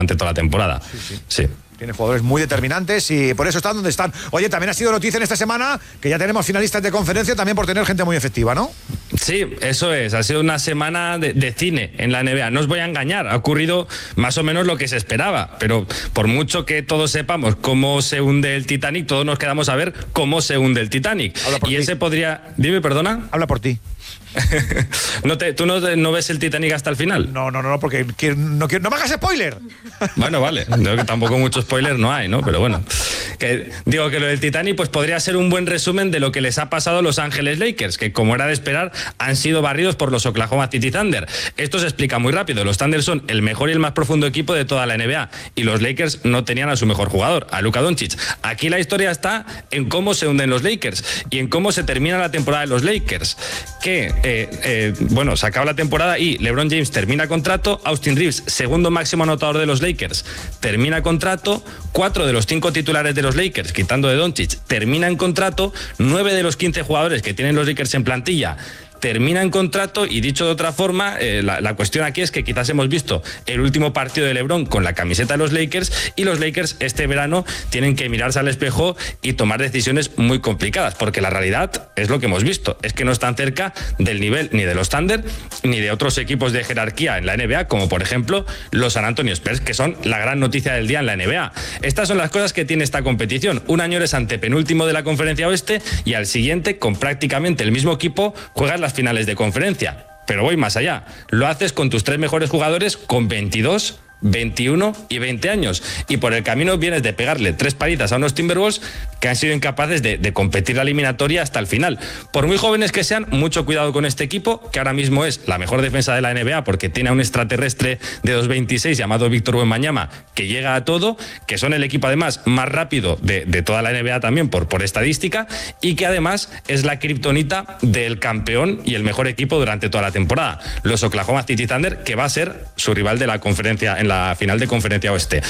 durante toda la temporada. Sí. Tiene jugadores muy determinantes y por eso están donde están. Oye, también ha sido noticia en esta semana que ya tenemos finalistas de conferencia también por tener gente muy efectiva, ¿no? Sí, eso es. Ha sido una semana de cine en la NBA. No os voy a engañar, ha ocurrido más o menos lo que se esperaba, pero por mucho que todos sepamos cómo se hunde el Titanic, todos nos quedamos a ver cómo se hunde el Titanic. Y ese podría... Dime, perdona. Habla por ti. ¿Tú no ves el Titanic hasta el final? No, porque no me hagas spoiler. Bueno, vale, tampoco mucho spoiler no hay, ¿no? Pero bueno, digo que lo del Titanic pues podría ser un buen resumen de lo que les ha pasado a Los Ángeles Lakers, que como era de esperar han sido barridos por los Oklahoma City Thunder. Esto se explica muy rápido. Los Thunder son el mejor y el más profundo equipo de toda la NBA y los Lakers no tenían a su mejor jugador, a Luka Doncic. Aquí la historia está en cómo se hunden los Lakers y en cómo se termina la temporada de los Lakers, que se acaba la temporada y LeBron James termina contrato, Austin Reeves, segundo máximo anotador de los Lakers, termina contrato, 4 de los 5 titulares de los Lakers, quitando de Doncic, terminan contrato, 9 de los 15 jugadores que tienen los Lakers en plantilla termina en contrato y, dicho de otra forma, la cuestión aquí es que quizás hemos visto el último partido de LeBron con la camiseta de los Lakers y los Lakers este verano tienen que mirarse al espejo y tomar decisiones muy complicadas, porque la realidad es lo que hemos visto, es que no están cerca del nivel ni de los Thunder ni de otros equipos de jerarquía en la NBA, como por ejemplo los San Antonio Spurs, que son la gran noticia del día en la NBA. Estas son las cosas que tiene esta competición. Un año eres antepenúltimo de la Conferencia Oeste y al siguiente, con prácticamente el mismo equipo, juegas las finales de conferencia. Pero voy más allá. Lo haces con tus 3 mejores jugadores con 22, 21 y 20 años. Y por el camino vienes de pegarle 3 palizas a unos Timberwolves que han sido incapaces de competir la eliminatoria hasta el final. Por muy jóvenes que sean, mucho cuidado con este equipo, que ahora mismo es la mejor defensa de la NBA porque tiene a un extraterrestre de 2.26 llamado Víctor Wembanyama que llega a todo, que son el equipo además más rápido de toda la NBA también por estadística, y que además es la kriptonita del campeón y el mejor equipo durante toda la temporada, los Oklahoma City Thunder, que va a ser su rival de la conferencia en la final de Conferencia Oeste,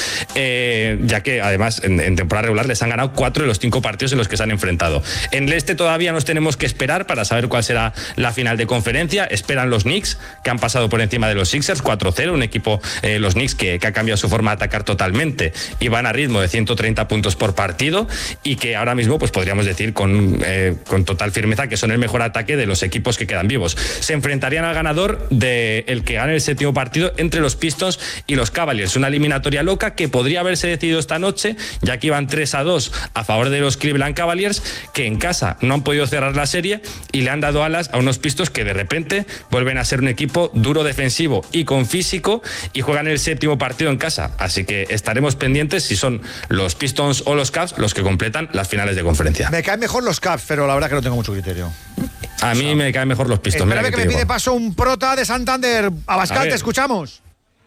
ya que además en temporada regular les han ganado 4 de los 5 partidos en los que se han enfrentado. En el este todavía nos tenemos que esperar para saber cuál será la final de conferencia. Esperan los Knicks, que han pasado por encima de los Sixers 4-0, un equipo, los Knicks, que ha cambiado su forma de atacar totalmente y van a ritmo de 130 puntos por partido y que ahora mismo pues podríamos decir con total firmeza que son el mejor ataque de los equipos que quedan vivos. Se enfrentarían al ganador del que gane el 7º partido entre los Pistons y los Cavaliers, una eliminatoria loca que podría haberse decidido esta noche, ya que iban 3-2 a favor de los Cleveland Cavaliers, que en casa no han podido cerrar la serie y le han dado alas a unos Pistons que de repente vuelven a ser un equipo duro defensivo y con físico y juegan el 7º partido en casa. Así que estaremos pendientes si son los Pistons o los Cavs los que completan las finales de conferencia. Me caen mejor los Cavs, pero la verdad que no tengo mucho criterio. A mí me caen mejor los Pistons. Espérame que me pide paso un prota de Santander. Abascal, te escuchamos.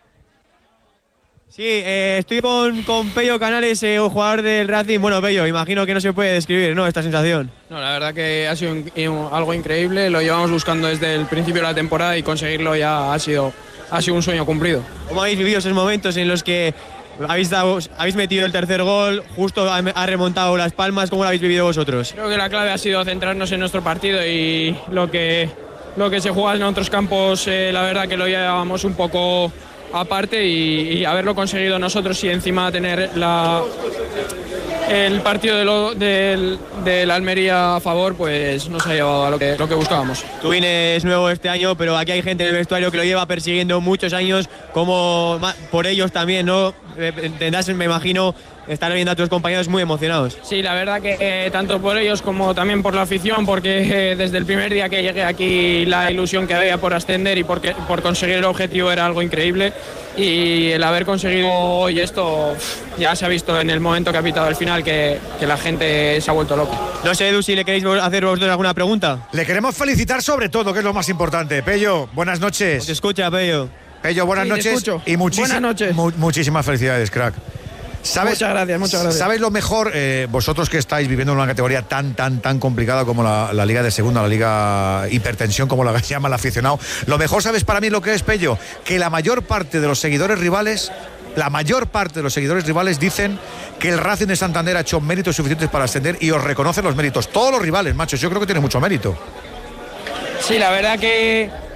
Sí, estoy con Pello Canales, un jugador del Racing. Bueno, Pello, imagino que no se puede describir, ¿no?, esta sensación. No, la verdad que ha sido algo increíble, lo llevamos buscando desde el principio de la temporada y conseguirlo ya ha sido un sueño cumplido. ¿Cómo habéis vivido esos momentos en los que habéis metido el tercer gol, justo ha remontado Las Palmas? ¿Cómo lo habéis vivido vosotros? Creo que la clave ha sido centrarnos en nuestro partido y lo que se juega en otros campos, la verdad que lo llevábamos un poco aparte y haberlo conseguido nosotros y encima tener el partido del Almería a favor, pues nos ha llevado a lo que buscábamos. Tú vienes nuevo este año, pero aquí hay gente en el vestuario que lo lleva persiguiendo muchos años, como por ellos también, ¿no? Tendrás, me imagino, estar viendo a tus compañeros muy emocionados. Sí, la verdad que tanto por ellos como también por la afición, porque desde el primer día que llegué aquí la ilusión que había por ascender y por conseguir el objetivo era algo increíble, y el haber conseguido hoy esto ya se ha visto en el momento que ha pitado el final que la gente se ha vuelto loca. No sé, Edu, si le queréis hacer vosotros alguna pregunta. Le queremos felicitar sobre todo, que es lo más importante. Pello, buenas noches. Te escucha, Pello. Pello, buenas noches. Y buenas noches. Muchísimas felicidades, crack. Muchas gracias. ¿Sabéis lo mejor, vosotros que estáis viviendo en una categoría tan complicada como la Liga de Segunda, la Liga Hipertensión, como la llama el aficionado? Lo mejor, ¿sabes para mí lo que es, Pello? Que la mayor parte de los seguidores rivales dicen que el Racing de Santander ha hecho méritos suficientes para ascender y os reconocen los méritos. Todos los rivales, machos, yo creo que tiene mucho mérito. Sí, la verdad que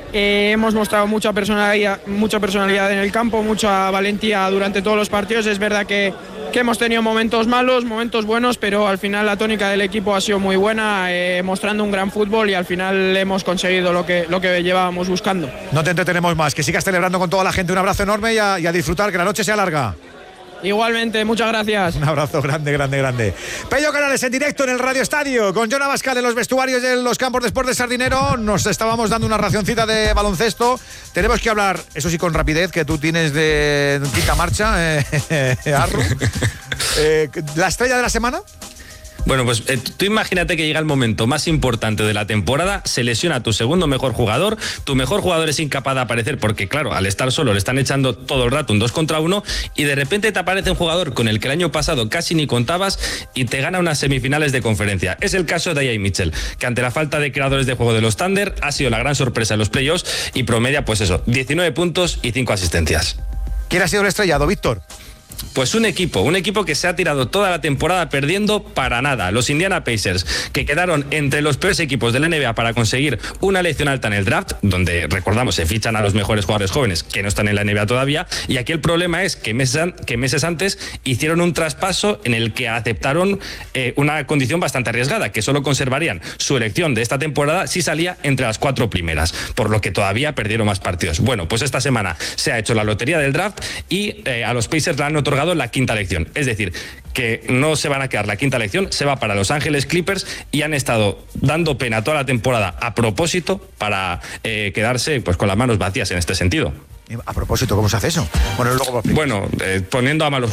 Hemos mostrado mucha personalidad en el campo, mucha valentía durante todos los partidos. Es verdad que hemos tenido momentos malos, momentos buenos, pero al final la tónica del equipo ha sido muy buena, mostrando un gran fútbol y al final hemos conseguido lo que llevábamos buscando. No te entretenemos más, que sigas celebrando con toda la gente. Un abrazo enorme y a disfrutar, que la noche sea larga. Igualmente, muchas gracias. Un abrazo grande, grande, grande. Pello Canales en directo en el Radio Estadio con Jon Abascal en los vestuarios de los campos de Sport de Sardinero. Nos estábamos dando una racioncita de baloncesto. Tenemos que hablar, eso sí, con rapidez, que tú tienes de quinta marcha, Arru. ¿La estrella de la semana? Bueno, pues tú imagínate que llega el momento más importante de la temporada, se lesiona tu segundo mejor jugador, tu mejor jugador es incapaz de aparecer porque, claro, al estar solo le están echando todo el rato un 2 contra 1 y de repente te aparece un jugador con el que el año pasado casi ni contabas y te gana unas semifinales de conferencia. Es el caso de Ian Mitchell, que ante la falta de creadores de juego de los Thunder ha sido la gran sorpresa en los playoffs y promedia, pues eso, 19 puntos y 5 asistencias. ¿Quién ha sido el estrellado, Víctor? Pues un equipo que se ha tirado toda la temporada perdiendo para nada. Los Indiana Pacers, que quedaron entre los peores equipos de la NBA para conseguir una elección alta en el draft, donde, recordamos, se fichan a los mejores jugadores jóvenes que no están en la NBA todavía, y aquí el problema es que meses antes hicieron un traspaso en el que aceptaron una condición bastante arriesgada, que solo conservarían su elección de esta temporada si salía entre las 4 primeras, por lo que todavía perdieron más partidos. Bueno, pues esta semana se ha hecho la lotería del draft y a los Pacers le han otorgado la quinta elección, es decir, que no se van a quedar la quinta elección, se va para Los Ángeles Clippers y han estado dando pena toda la temporada a propósito para quedarse pues con las manos vacías en este sentido. A propósito, ¿cómo se hace eso? Bueno, luego poniendo a malos